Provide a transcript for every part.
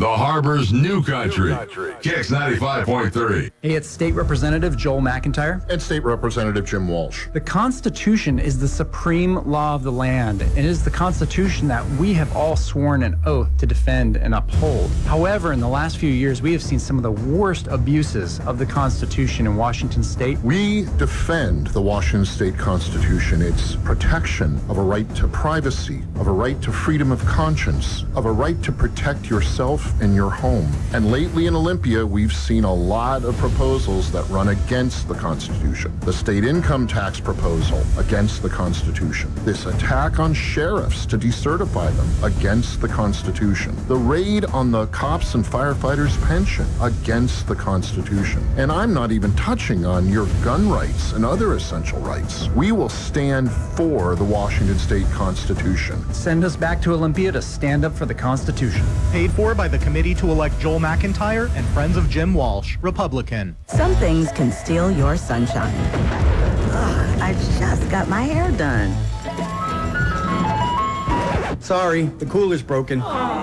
The Harbor's New Country. Kicks 95.3. Hey, it's State Representative Joel McIntyre. And State Representative Jim Walsh. The Constitution is the supreme law of the land. It is the Constitution that we have all sworn an oath to defend and uphold. However, in the last few years, we have seen some of the worst abuses of the Constitution in Washington State. We defend the Washington State Constitution, its protection of a right to privacy, of a right to freedom of conscience, of a right to protect yourself and your home. And lately in Olympia, we've seen a lot of proposals that run against the Constitution. The state income tax proposal, against the Constitution. This attack on sheriffs to decertify them, against the Constitution. The raid on the cops and firefighters' pension, against the Constitution. And I'm not even touching on your gun rights and other essential rights. We will stand for the Washington State Constitution. Send us back to Olympia to stand up for the Constitution. Paid for by the committee to elect Joel McIntyre and Friends of Jim Walsh, Republican. Some things can steal your sunshine. Ugh, I just got my hair done. Sorry, the cooler's broken.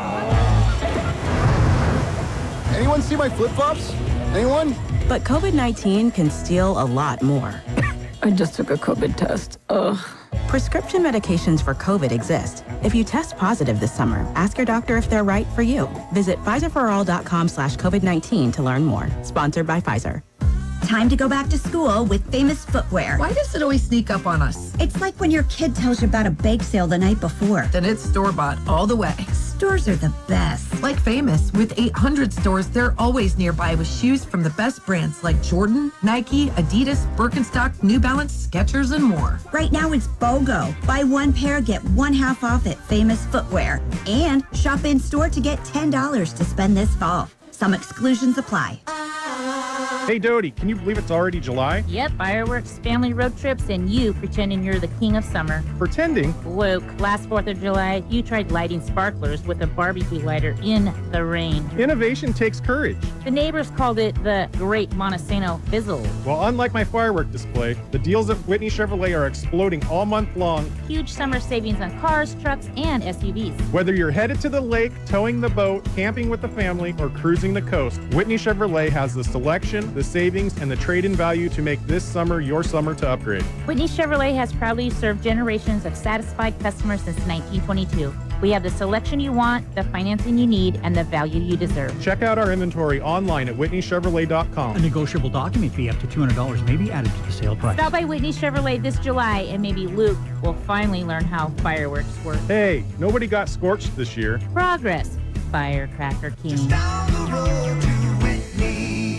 Anyone see my flip-flops? Anyone? But COVID-19 can steal a lot more. I just took a COVID test. Ugh. Prescription medications for COVID exist. If you test positive this summer, ask your doctor if they're right for you. Visit PfizerForAll.com/COVID-19 to learn more. Sponsored by Pfizer. Time to go back to school with Famous Footwear. Why does it always sneak up on us? It's like when your kid tells you about a bake sale the night before. Then it's store-bought all the way. Stores are the best. Like Famous, with 800 stores, they're always nearby with shoes from the best brands like Jordan, Nike, Adidas, Birkenstock, New Balance, Skechers, and more. Right now it's BOGO. Buy one pair, get one half off at Famous Footwear. And shop in store to get $10 to spend this fall. Some exclusions apply. Hey, Dodie, can you believe it's already July? Yep, fireworks, family road trips, and you pretending you're the king of summer. Pretending? Luke, last 4th of July, you tried lighting sparklers with a barbecue lighter in the rain. Innovation takes courage. The neighbors called it the Great Montesano Fizzle. Well, unlike my firework display, the deals at Whitney Chevrolet are exploding all month long. Huge summer savings on cars, trucks, and SUVs. Whether you're headed to the lake, towing the boat, camping with the family, or cruising the coast, Whitney Chevrolet has the selection, the savings, and the trade-in value to make this summer your summer to upgrade. Whitney Chevrolet has proudly served generations of satisfied customers since 1922. We have the selection you want, the financing you need, and the value you deserve. Check out our inventory online at whitneychevrolet.com. A negotiable document fee up to $200 may be added to the sale price. Stop by Whitney Chevrolet this July, and maybe Luke will finally learn how fireworks work. Hey, nobody got scorched this year. Progress, Firecracker King. Just down the road to Whitney's.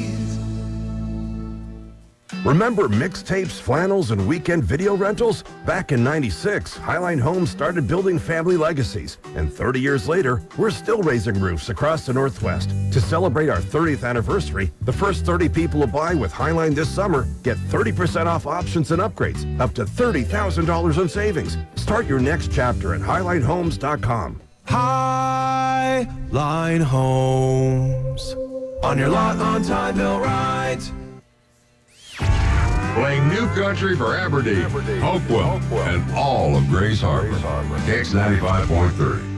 Remember mixtapes, flannels, and weekend video rentals? Back in '96, Highline Homes started building family legacies. And 30 years later, we're still raising roofs across the Northwest. To celebrate our 30th anniversary, the first 30 people to buy with Highline this summer get 30% off options and upgrades, up to $30,000 in savings. Start your next chapter at HighlineHomes.com. Highline Homes. On your lot, on time, they'll ride. Playing New Country for Aberdeen, Hopewell, and all of Grays Harbor. Kicks 95.3.